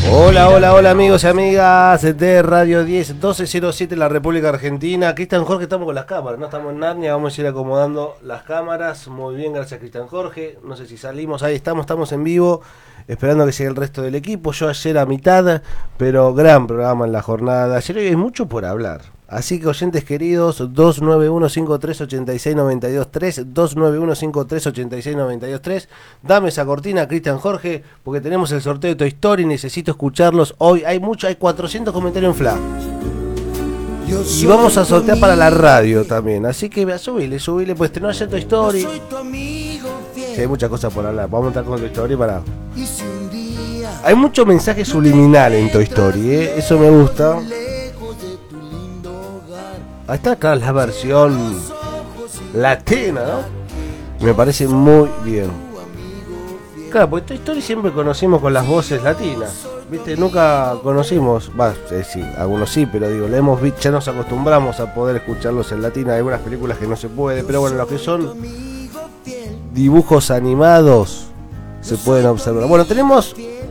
Hola, hola, hola amigos y amigas de Radio 10 1207 la República Argentina. Cristian Jorge, estamos con las cámaras, no estamos en Narnia, vamos a ir acomodando las cámaras. Muy bien, gracias Cristian Jorge. No sé si salimos, ahí estamos en vivo, esperando que llegue el resto del equipo. Yo ayer a mitad, pero gran programa en la jornada. Ayer hoy hay mucho por hablar. Así que oyentes queridos, 291-5386-92-3, 291-5386-92-3, dame esa cortina, Cristian Jorge, porque tenemos el sorteo de Toy Story, necesito escucharlos hoy, hay 400 comentarios en FLA. Y vamos a sortear para la radio también, así que subile, pues tenemos ayer Toy Story. Sí, hay muchas cosas por hablar, vamos a estar con Toy Story para... Hay mucho mensaje subliminal en Toy Story, eso me gusta. Ahí está acá la versión latina, ¿no? Me parece muy bien. Claro, porque Toy Story siempre conocimos con las voces latinas, ¿viste? Nunca conocimos, sí, algunos sí, pero digo, la hemos visto, ya nos acostumbramos a poder escucharlos en latina. Hay algunas películas que no se puede, pero bueno, lo que son dibujos animados se pueden observar. Bueno, tenemos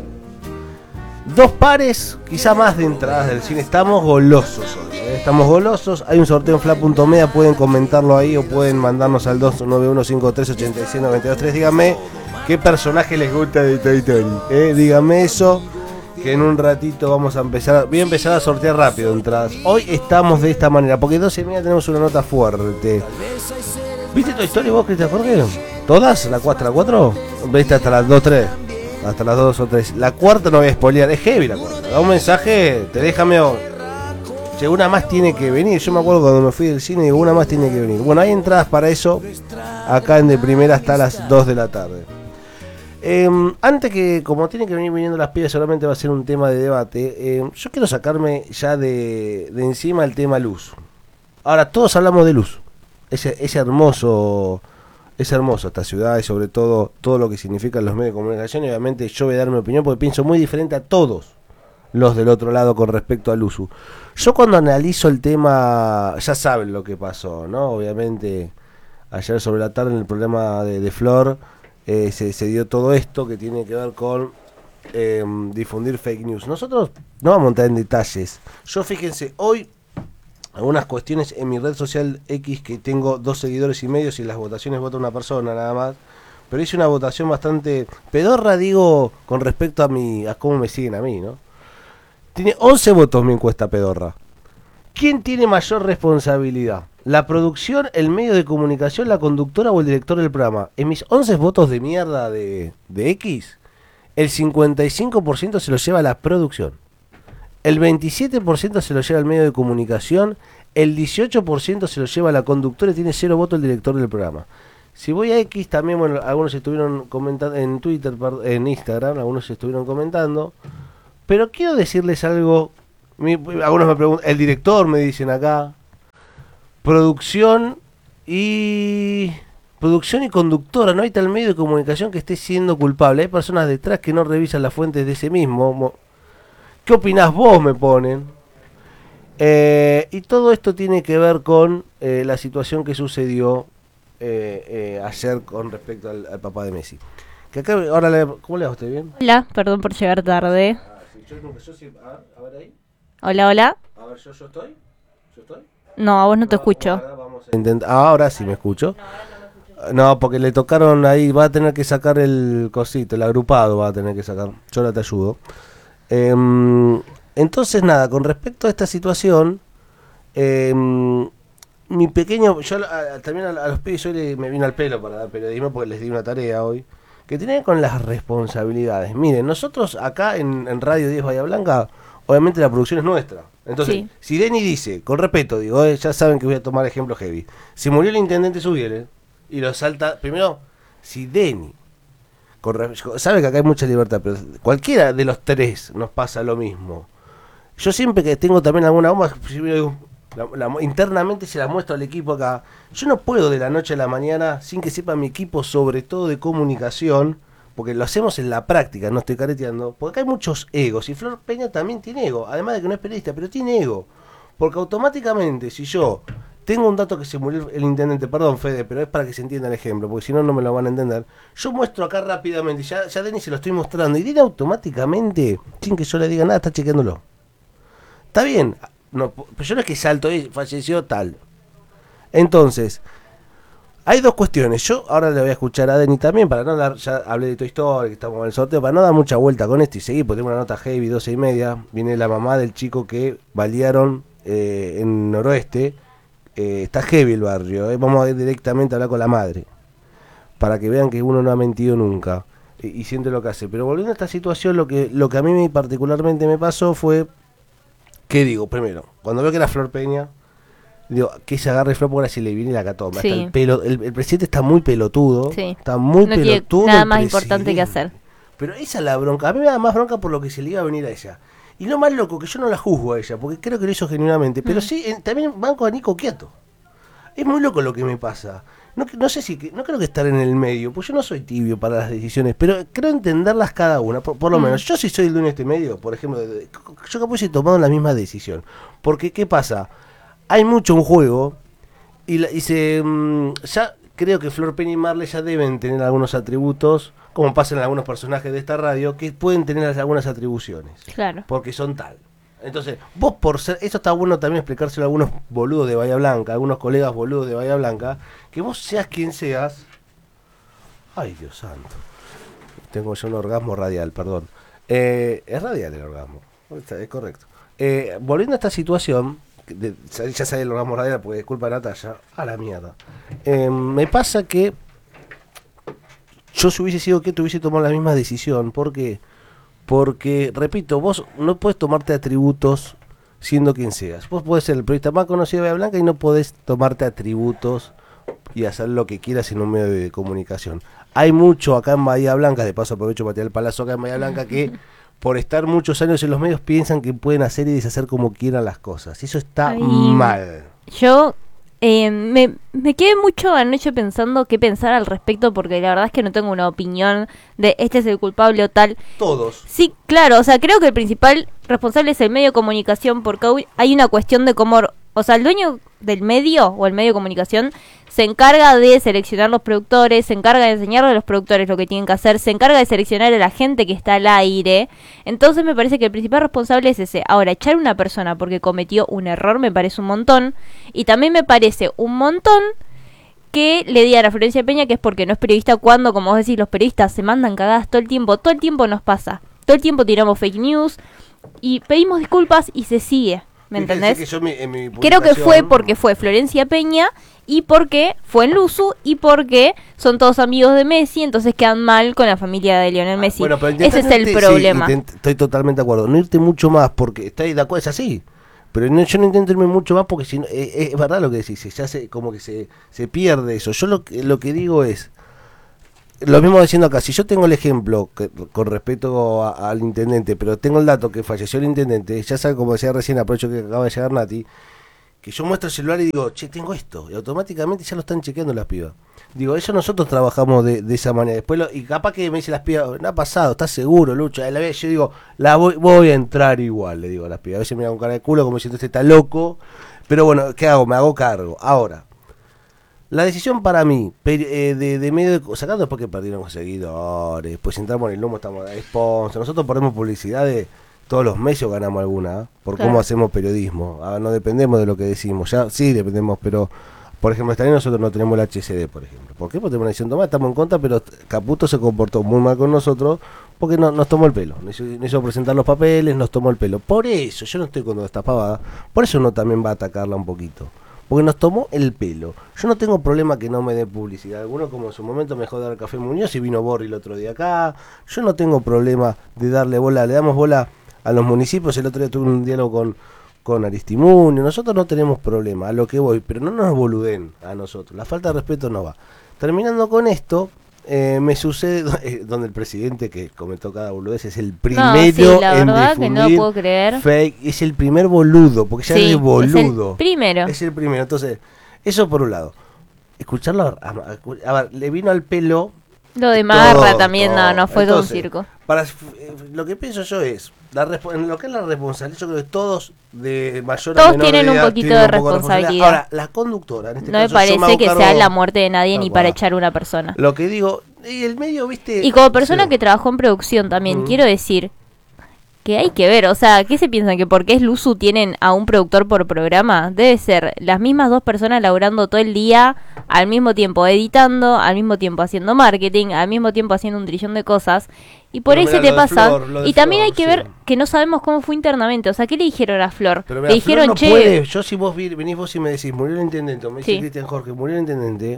2 pares, quizá más de entradas del cine. Estamos golosos hoy, estamos golosos. Hay un sorteo en fla.media, pueden comentarlo ahí o pueden mandarnos al 291-5386-92-3. Díganme qué personaje les gusta de Toy Story, díganme eso, que en un ratito vamos a empezar. Voy a empezar a sortear rápido entradas. Hoy estamos de esta manera, porque 12:30 tenemos una nota fuerte. ¿Viste Toy Story vos, Cristian Jorge? ¿Todas? ¿La 4? ¿Viste hasta las 2-3? Hasta las 2 o 3. La cuarta no voy a spoilear, es heavy la cuarta. Da un mensaje, te déjame. Che, una más tiene que venir. Yo me acuerdo cuando me fui del cine, digo, una más tiene que venir. Bueno, hay entradas para eso acá en De Primera hasta las 2 de la tarde. Antes que, como tienen que venir viniendo las pibas, solamente va a ser un tema de debate. Yo quiero sacarme ya de encima el tema luz. Ahora, todos hablamos de luz. Es hermoso. Es hermoso esta ciudad y sobre todo lo que significan los medios de comunicación. Y obviamente yo voy a dar mi opinión porque pienso muy diferente a todos los del otro lado con respecto al uso. Yo cuando analizo el tema, ya saben lo que pasó, ¿no? Obviamente ayer sobre la tarde en el programa de Flor se dio todo esto que tiene que ver con difundir fake news. Nosotros no vamos a entrar en detalles. Yo fíjense, hoy... algunas cuestiones en mi red social X, que tengo 2 seguidores y medio, y las votaciones vota una persona nada más, pero hice una votación bastante pedorra, digo, con respecto a cómo me siguen a mí, ¿no? Tiene 11 votos mi encuesta pedorra. ¿Quién tiene mayor responsabilidad? ¿La producción, el medio de comunicación, la conductora o el director del programa? En mis 11 votos de mierda de X, el 55% se lo lleva la producción. El 27% se lo lleva el medio de comunicación, el 18% se lo lleva la conductora y tiene 0 votos el director del programa. Si voy a X también, bueno, algunos estuvieron comentando, en Twitter, en Instagram, algunos estuvieron comentando, pero quiero decirles algo, algunos me preguntan, el director me dicen acá, producción y conductora, no hay tal medio de comunicación que esté siendo culpable, hay personas detrás que no revisan las fuentes de ese mismo. ¿Qué opinás vos? Me ponen. Y todo esto tiene que ver con la situación que sucedió ayer con respecto al papá de Messi. Que acá, ahora ¿cómo le va a usted? ¿Bien? Hola, perdón por llegar tarde. Sí, yo sí, a ver ahí. Hola. A ver, ¿yo estoy? No, a vos no te escucho. Vamos a intentar. Ahora sí me escucho. No, porque le tocaron ahí, va a tener que sacar el cosito, el agrupado va a tener que sacar. Yo ahora te ayudo. Entonces nada, con respecto a esta situación, mi pequeño, yo también a los pibes hoy me vino al pelo para dar periodismo porque les di una tarea hoy, que tiene que ver con las responsabilidades. Miren, nosotros acá en Radio 10 Bahía Blanca, obviamente la producción es nuestra. Entonces, sí. Si Denny dice, con respeto, digo, ya saben que voy a tomar ejemplo heavy, si murió el intendente Subiere y lo salta, primero, si Denny sabe que acá hay mucha libertad, pero cualquiera de los 3 nos pasa lo mismo. Yo siempre que tengo también alguna bomba, internamente se la muestro al equipo acá. Yo no puedo de la noche a la mañana, sin que sepa mi equipo, sobre todo de comunicación, porque lo hacemos en la práctica, no estoy careteando, porque acá hay muchos egos, y Flor Peña también tiene ego, además de que no es periodista, pero tiene ego, porque automáticamente si yo Tengo un dato que se murió el intendente, perdón Fede, pero es para que se entienda el ejemplo, porque si no, no me lo van a entender. Yo muestro acá rápidamente, ya Denis se lo estoy mostrando, y Denis automáticamente, sin que yo le diga nada, está chequeándolo. Está bien, no, pero yo no es que salto, falleció tal. Entonces, hay dos cuestiones. Yo ahora le voy a escuchar a Denis también, para no dar, ya hablé de Toy Story, que estamos en el sorteo, para no dar mucha vuelta con esto y seguir, porque tengo una nota heavy, 12:30, viene la mamá del chico que balearon en Noroeste. Está heavy el barrio, vamos a ir directamente a hablar con la madre, para que vean que uno no ha mentido nunca, y siente lo que hace. Pero volviendo a esta situación, lo que a mí particularmente me pasó fue, ¿qué digo? Primero, cuando veo que era Flor Peña, digo, que se agarre Flor, porque ahora sí le viene la catoma. Sí. El presidente está muy pelotudo, sí. Está muy no pelotudo. Tiene nada más importante que hacer. Pero esa es la bronca, a mí me da más bronca por lo que se le iba a venir a ella. Y lo más loco, que yo no la juzgo a ella, porque creo que lo hizo genuinamente, pero sí, también banco a Nico Quiato. Es muy loco lo que me pasa. No sé si, no creo que estar en el medio, pues yo no soy tibio para las decisiones, pero creo entenderlas cada una, por lo menos. Yo si soy el dueño de este medio, por ejemplo, yo capaz he tomado la misma decisión. Porque, ¿qué pasa? Hay mucho en juego, y ya creo que Flor Peña y Marley ya deben tener algunos atributos, como pasa en algunos personajes de esta radio, que pueden tener algunas atribuciones. Claro. Porque son tal. Entonces, vos por ser, eso está bueno también explicárselo a algunos boludos de Bahía Blanca, a algunos colegas boludos de Bahía Blanca, que vos seas quien seas. Ay, Dios santo. Tengo yo un orgasmo radial, perdón. Es radial el orgasmo, es correcto. Volviendo a esta situación, ya sabía el orgasmo radial porque disculpa Natalia, a la mierda. Me pasa que yo si hubiese sido que tuviese tomado la misma decisión. ¿Por qué? Porque, repito, vos no podés tomarte atributos siendo quien seas. Vos podés ser el periodista más conocido de Bahía Blanca y no podés tomarte atributos y hacer lo que quieras en un medio de comunicación. Hay mucho acá en Bahía Blanca, de paso aprovecho para tirar el palazo acá en Bahía Blanca, que por estar muchos años en los medios piensan que pueden hacer y deshacer como quieran las cosas. Y eso está mal. Yo me quedé mucho anoche pensando qué pensar al respecto, porque la verdad es que no tengo una opinión de este es el culpable o tal. Todos. Sí, claro, o sea, creo que el principal responsable es el medio de comunicación, porque hay una cuestión de cómo, o sea, el dueño del medio o el medio de comunicación se encarga de seleccionar los productores, se encarga de enseñarle a los productores lo que tienen que hacer, se encarga de seleccionar a la gente que está al aire. Entonces me parece que el principal responsable es ese. Ahora, echar a una persona porque cometió un error me parece un montón, y también me parece un montón que le digan a Florencia Peña que es porque no es periodista, cuando, como vos decís, los periodistas se mandan cagadas todo el tiempo nos pasa, todo el tiempo tiramos fake news y pedimos disculpas y se sigue. ¿Me entendés? Que yo, en mi creo que fue porque fue Florencia Peña y porque fue en Luzu y porque son todos amigos de Messi, entonces quedan mal con la familia de Lionel Messi. Bueno, ese es el problema. Sí, estoy totalmente de acuerdo. No irte mucho más porque estoy de acuerdo, es así. Pero yo no intento irme mucho más porque si no, es verdad lo que decís, ya como que se pierde eso. Yo lo que digo es, lo mismo diciendo acá, si yo tengo el ejemplo con respecto al intendente, pero tengo el dato que falleció el intendente, ya sabe, como decía recién, aprovecho que acaba de llegar Nati, que yo muestro el celular y digo, che, tengo esto, y automáticamente ya lo están chequeando las pibas. Digo, eso nosotros trabajamos de esa manera. Después y capaz que me dicen las pibas, no ha pasado, ¿estás seguro, Lucha? Yo digo, voy a entrar igual, le digo a las pibas. A veces me dan con cara de culo como diciendo, este está loco, pero bueno, ¿qué hago? Me hago cargo. Ahora, la decisión para mí, de medio de, sacando después que perdieron seguidores, después entramos en el lomo, estamos de sponsor, nosotros ponemos publicidad de todos los meses o ganamos alguna, por claro, cómo hacemos periodismo. No dependemos de lo que decimos, ya sí dependemos, pero por ejemplo, esta vez nosotros no tenemos el HCD, por ejemplo. ¿Por qué? Porque tenemos una decisión tomada, estamos en contra, pero Caputo se comportó muy mal con nosotros porque nos tomó el pelo. Nos hizo presentar los papeles, nos tomó el pelo. Por eso, yo no estoy con esta pavada, por eso uno también va a atacarla un poquito. Porque nos tomó el pelo. Yo no tengo problema que no me dé publicidad. Algunos, como en su momento, me jodan al Café Muñoz y vino Borri el otro día acá. Yo no tengo problema de darle bola. Le damos bola a los municipios. El otro día tuve un diálogo con Aristimuño. Nosotros no tenemos problema, a lo que voy. Pero no nos boluden a nosotros. La falta de respeto no va. Terminando con esto, me sucede donde el presidente que comentó cada boludez es el primero en difundir que no puedo creer. Fake, es el primer boludo, porque ya es boludo. Es el primero, entonces, eso por un lado. Escucharlo, a ver, le vino al pelo Lo de Marra todo, también, todo. no fue todo un Entonces, circo. Lo que pienso yo es, en lo que es la responsabilidad, yo creo que todos de mayor a Todos menor tienen un edad poquito tienen de un poco responsabilidad. Ahora, la conductora, en este No me caso, yo hago parece que cargo- sea la muerte de nadie Tal ni cual. para echar a una persona. Lo que digo, y el medio, viste... Y como persona Sí. que trabajó en producción también, Mm. quiero decir que hay que ver, o sea, ¿qué se piensan? ¿Que porque es Luzu tienen a un productor por programa? Debe ser las mismas dos personas laburando todo el día, al mismo tiempo editando, al mismo tiempo haciendo marketing, al mismo tiempo haciendo un trillón de cosas. Y por Pero eso mirá, te lo de pasa. Flor, lo de Y también Flor, hay que sí. ver que no sabemos cómo fue internamente. O sea, ¿qué le dijeron a Flor? Pero Le mira, dijeron, Flor no che, puede. Yo si vos venís vos y me decís, murió el intendente, o me dice Sí. Cristian Jorge, murió el intendente,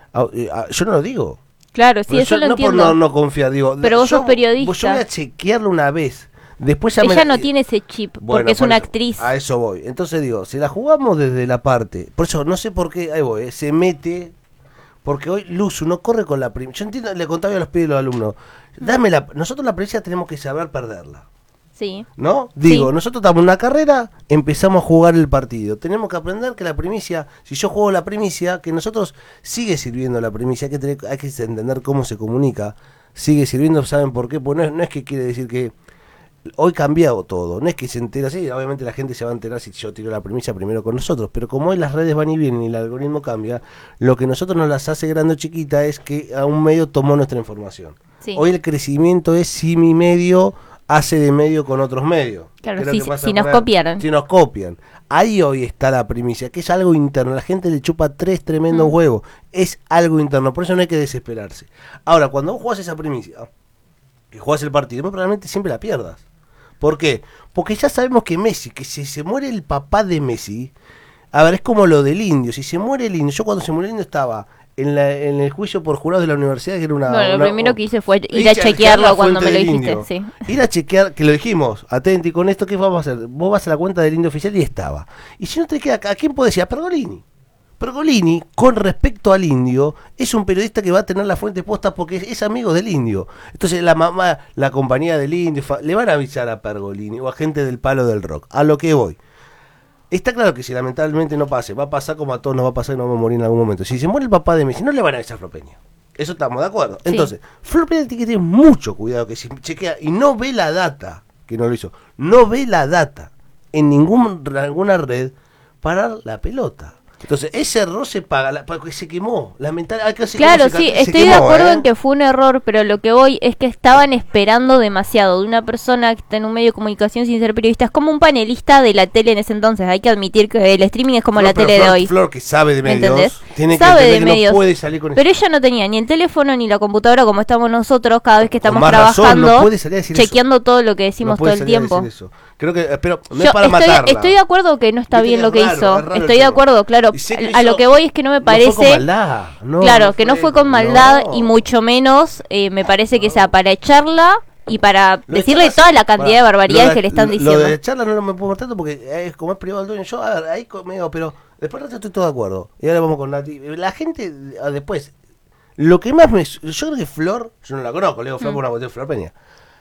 yo no lo digo. claro, sí, Pero eso yo lo no por entiendo. no confiar, digo, Pero vos sos periodista. Yo voy a chequearlo una vez. Después ya Ella no tiene ese chip, Bueno, porque es por una eso, actriz. A eso voy. Entonces digo, si la jugamos desde la parte, por eso no sé por qué, ahí voy, se mete, porque hoy Luzu no corre con la primicia. Yo entiendo, le contaba a los pibes y los alumnos, nosotros la primicia tenemos que saber perderla. Sí. ¿No? Digo, Sí. nosotros estamos en una carrera, empezamos a jugar el partido. Tenemos que aprender que la primicia, si yo juego la primicia, que nosotros sigue sirviendo la primicia, hay que entender cómo se comunica, sigue sirviendo, ¿saben por qué? Pues no es que quiere decir que hoy cambiado todo, no es que se entera así, obviamente la gente se va a enterar si yo tiro la primicia primero con nosotros, pero como hoy las redes van y vienen y el algoritmo cambia, lo que nosotros nos las hace grande o chiquita es que a un medio tomó nuestra información. Sí. Hoy el crecimiento es si mi medio hace de medio con otros medios. Claro, Que es lo si- que pasa si nos por ahí. copiaran. Si nos copian. Ahí hoy está la primicia, que es algo interno. La gente le chupa 3 tremendos huevos. Es algo interno, por eso no hay que desesperarse. Ahora, cuando vos jugás esa primicia, que jugás el partido, muy probablemente siempre la pierdas. ¿Por qué? Porque ya sabemos que Messi, que si se muere el papá de Messi, a ver, es como lo del indio. Si se muere el indio, yo cuando se murió el indio estaba en el juicio por jurado de la universidad, que era una... Bueno, lo una- primero que hice fue ir y a chequear chequearlo la cuando me fuente lo del dijiste. indio. Sí. Ir a chequear, que lo dijimos, atenti con esto, ¿qué vamos a hacer? Vos vas a la cuenta del indio oficial y estaba. Y si no te queda, ¿a quién podés decir? A Pergolini. Pergolini, con respecto al indio, es un periodista que va a tener la fuente posta porque es amigo del indio. Entonces la mamá, la compañía del indio, le van a avisar a Pergolini o a gente del palo del rock. A lo que voy. Está claro que si lamentablemente no pase, va a pasar como a todos nos va a pasar y nos vamos a morir en algún momento. Si se muere el papá de Messi, no le van a avisar a Flor Peña. Eso estamos de acuerdo. Sí. Entonces, Flor Peña tiene que tener mucho cuidado que si chequea y no ve la data, que no lo hizo, no ve la data en ninguna red, parar la pelota. Entonces, ese error se paga, porque se quemó. Claro, sí, estoy de acuerdo en que fue un error, pero lo que voy es que estaban esperando demasiado de una persona que está en un medio de comunicación sin ser periodista. Es como un panelista de la tele en ese entonces. Hay que admitir que el streaming es como la tele de hoy. Flor, que sabe de ¿Me medios, entendés? tiene que Sabe entender de que medios. no puede salir con Pero ella no tenía ni el teléfono ni la computadora como estamos nosotros cada vez que estamos más razón, trabajando, no puede salir a decir chequeando todo lo que decimos No todo puede el salir a tiempo. decir eso. Creo que, pero no Yo es para matarla. estoy de acuerdo que no está Viste bien que lo es que raro, hizo. es raro el Estoy de tema. acuerdo, claro. Y sé que A lo hizo- que voy es que no me No fue con parece. maldad, no, Claro, que no fue con maldad no. y mucho menos me parece que sea para echarla y para Lo de decirle charla toda sí, la cantidad pará, de barbaridades lo de- que le están Lo diciendo. de charla no me puedo matar porque como es privado el dueño. Yo, a ver, ahí medio, pero después estoy todo de acuerdo. Y ahora vamos con Nati. La gente, después, lo que más me. Yo creo que Flor, yo no la conozco, le digo Flor por una botella de Flor Peña.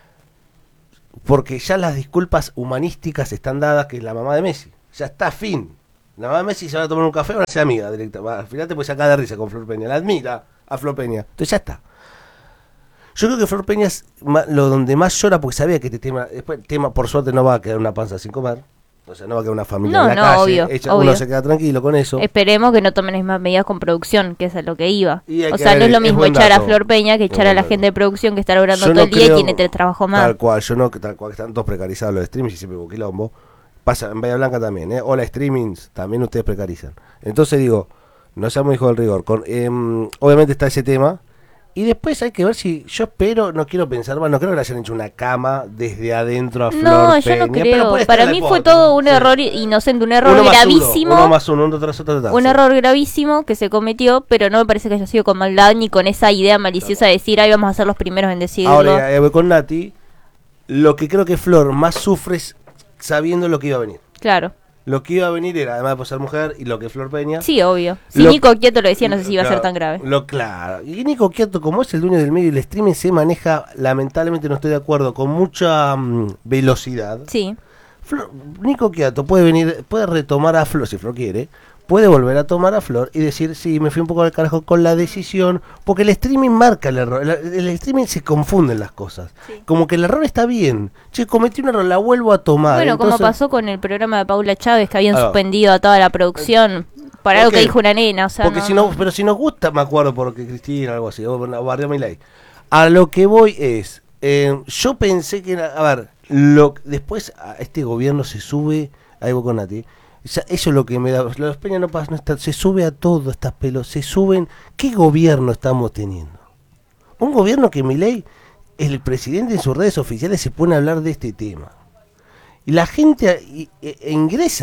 Porque ya las disculpas humanísticas están dadas, que es la mamá de Messi. Ya está, fin. La mamá de Messi se va a tomar un café, van a ser amiga directa. Al final te puedes sacar de risa con Flor Peña. La admira a Flor Peña. Entonces ya está. Yo creo que Flor Peña es lo donde más llora porque sabía que este tema, después el tema por suerte no va a quedar una panza sin comer. O sea, no va a quedar una familia No, en la no, calle. obvio, Uno obvio. se queda tranquilo con eso. Esperemos que no tomen las mismas medidas con producción, que es a lo que iba. Y hay O que sea, no ver, es lo es mismo buen echar a dato. Flor Peña que Es echar a buen la dato. gente de producción que está laburando Yo todo no el día y creo- tiene 3 trabajos más. Tal cual, yo no, tal cual que están todos precarizados los streamings y siempre hubo quilombo. Pasa en Bahía Blanca también, ¿eh? Hola streamings, también ustedes precarizan. Entonces digo, no seamos hijos del rigor. Obviamente está ese tema. Y después hay que ver si, yo espero, no quiero pensar más, no creo que le hayan hecho una cama desde adentro a Flor No, yo Peña, no pero creo. puede estar Para en la mí fue hipótesis, todo un sí. error inocente, un error Uno más gravísimo. Uno más uno tras otro. Un sí. error gravísimo que se cometió, pero no me parece que haya sido con maldad ni con esa idea maliciosa de decir, ahí vamos a ser los primeros en decirlo. Ahora, voy con Nati. Lo que creo que Flor más sufre es sabiendo lo que iba a venir. Claro, Lo que iba a venir era, además de ser mujer, y lo que Flor Peña. sí, obvio. Si Lo- Nico Quieto lo decía, no sé si iba a ser Claro, tan grave. Claro. Y Nico Quieto, como es el dueño del medio y el streaming, se maneja, lamentablemente no estoy de acuerdo, con mucha velocidad. Sí, Nico Quieto puede venir, puede retomar a Flor, si Flor quiere, puede volver a tomar a flor y decir, sí, me fui un poco al carajo con la decisión, porque el streaming marca el error, el streaming se confunden las cosas, como que el error está bien, che, cometí un error, la vuelvo a tomar. Bueno, entonces, como pasó con el programa de Paula Chávez, que habían suspendido a toda la producción por algo que dijo una nena, o sea, porque pero si nos gusta, me acuerdo porque Cristina, algo así, o barrió Milei. A lo que voy es, yo pensé que, a ver, después a este gobierno se sube, ahí voy con Nati, eso es lo que me da, los Peña no pasa, no está, se sube a todo estas pelos, se suben, ¿qué gobierno estamos teniendo? Un gobierno que Milei, el presidente en sus redes oficiales se pone a hablar de este tema, y la gente ingresa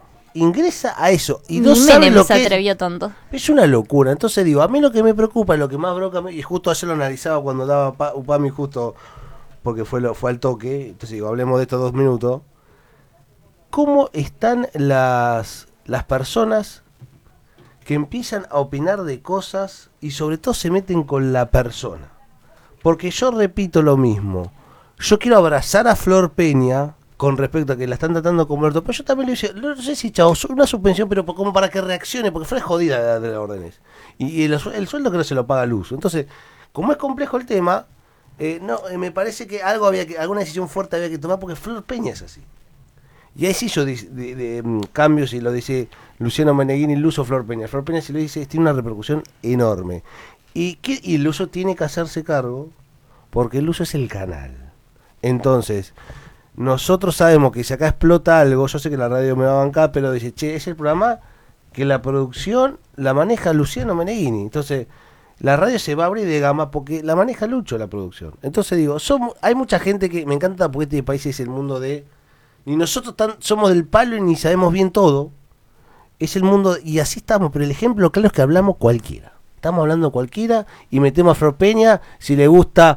a eso, y no sabe lo que se atrevió tanto. Es una locura. Entonces digo, a mí lo que me preocupa, lo que más bronca y justo ayer lo analizaba cuando daba Upami, justo porque fue al toque, entonces digo, hablemos de estos 2 minutos. ¿Cómo están las personas que empiezan a opinar de cosas y sobre todo se meten con la persona? Porque yo repito lo mismo, yo quiero abrazar a Flor Peña con respecto a que la están tratando como muerto, pero yo también le dije, no sé si chavo, una suspensión, pero como para que reaccione, porque fue jodida de las órdenes. Y el sueldo que no se lo paga Luz. Entonces, como es complejo el tema, me parece que alguna decisión fuerte había que tomar, porque Flor Peña es así. Y ahí sí yo de cambios, y lo dice Luciano Meneghini, Luz o Flor Peña. Flor Peña, si lo dice, tiene una repercusión enorme. Y el uso tiene que hacerse cargo, porque el uso es el canal. Entonces, nosotros sabemos que si acá explota algo, yo sé que la radio me va a bancar, pero dice, che, es el programa que la producción la maneja Luciano Meneghini. Entonces, la radio se va a abrir de gama porque la maneja Lucho la producción. Entonces digo, hay mucha gente que me encanta porque este país es el mundo de... Ni nosotros somos del palo y ni sabemos bien todo. Es el mundo, y así estamos, pero el ejemplo claro es que hablamos cualquiera. Estamos hablando cualquiera y metemos a Flor Peña, si le gusta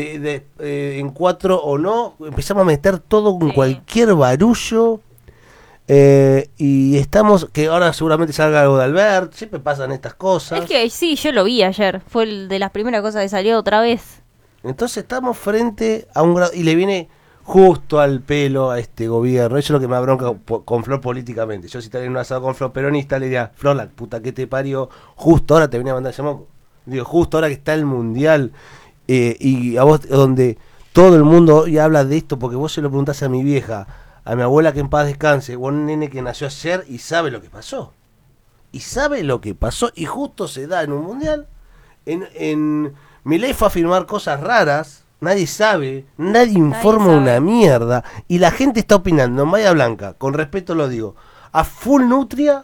en 4 o no, empezamos a meter todo con cualquier barullo. Y estamos, que ahora seguramente salga algo de Albert, siempre pasan estas cosas. Es que sí, yo lo vi ayer, fue de las primeras cosas que salió otra vez. Entonces estamos frente a un grado, y le viene justo al pelo a este gobierno. Eso es lo que me abronca con Flor políticamente. Yo si estaría en un asado con Flor peronista le diría, Flor, la puta que te parió, justo ahora te venía a mandar llamaco. Digo, justo ahora que está el mundial, y a vos, donde todo el mundo ya habla de esto, porque vos se lo preguntás a mi vieja, a mi abuela que en paz descanse, o a un nene que nació ayer y sabe lo que pasó. Y justo se da en un mundial. Milei fue a firmar cosas raras. Nadie sabe, nadie informa una mierda. Y la gente está opinando en Bahía Blanca, con respeto lo digo, a full nutria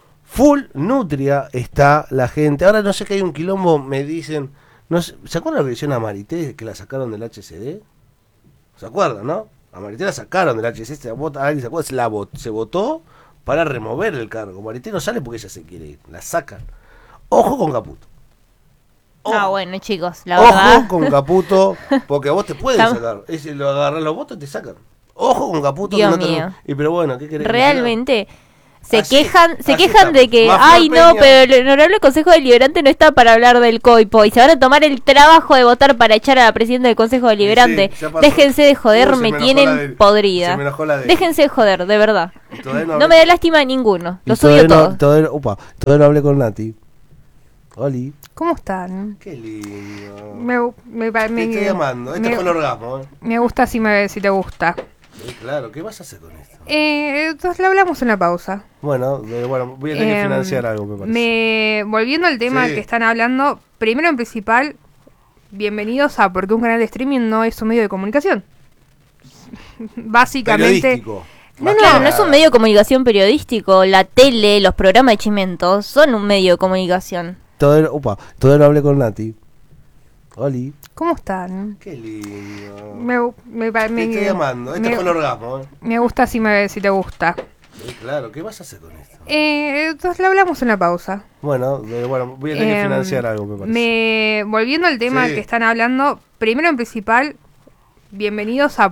está la gente. Ahora no sé que hay un quilombo, me dicen, no sé, ¿se acuerdan lo que hicieron a Marité, que la sacaron del HCD? ¿Se acuerdan, no? A Marité la sacaron del HCD, se votó para remover el cargo. Marité no sale porque ella se quiere ir, la sacan. Ojo con Caputo. Bueno, chicos, la verdad. Ojo con Caputo, porque a vos te pueden sacar. Lo agarran los votos y te sacan. Ojo con Caputo. Dios mío. Pero bueno, ¿qué querés? Realmente se quejan de que, no, pero el honorable Consejo Deliberante no está para hablar del COIPO y se van a tomar el trabajo de votar para echar a la presidenta del Consejo Deliberante. Sí, déjense de joder, me tienen podrida. Déjense de joder, de verdad. No me da lástima a ninguno, los odio todos. Todavía no hablé con Nati. Oli. ¿Cómo están? Qué lindo. Te estoy llamando. Este fue el orgasmo. Me gusta si te gusta. Claro, ¿qué vas a hacer con esto? Entonces lo hablamos en la pausa. Bueno, voy a tener que financiar algo, me parece. Volviendo al tema que están hablando, primero en principal, bienvenidos a Porque un canal de streaming no es un medio de comunicación. Básicamente... Periodístico. No es un medio de comunicación periodístico. La tele, los programas de Chimentos son un medio de comunicación. Todavía no hablé con Nati. Oli. ¿Cómo están? Qué lindo. Te estoy llamando. Este fue el orgasmo. Me gusta si te gusta. Claro, ¿qué vas a hacer con esto? Entonces lo hablamos en la pausa. Bueno, voy a tener que financiar algo, me parece. Volviendo al tema que están hablando, primero en principal, bienvenidos a